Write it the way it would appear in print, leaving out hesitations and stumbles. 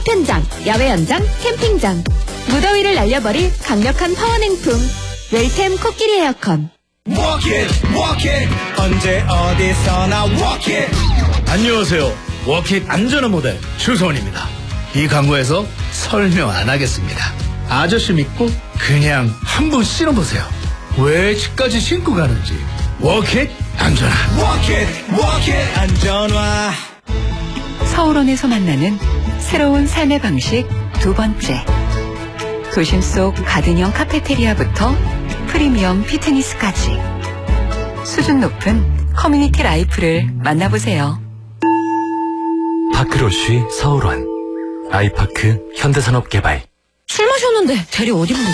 파편장, 야외 연장, 캠핑장. 무더위를 날려버릴 강력한 파워 냉풍. 웰템 코끼리 에어컨. Walk it, 언제 어디서나 walk it. 안녕하세요. 워킷 안전한 모델 추성훈입니다. 이 광고에서 설명 안 하겠습니다. 아저씨 믿고 그냥 한번 신어보세요. 왜 집까지 신고 가는지. 워킷 안전한. Walk it, 안전화. 서울원에서 만나는 새로운 삶의 방식 두 번째. 도심 속 가든형 카페테리아부터 프리미엄 피트니스까지 수준 높은 커뮤니티 라이프를 만나보세요. 파크로쉬 서울원, 아이파크 현대산업개발. 술 마셨는데 대리 어디 부르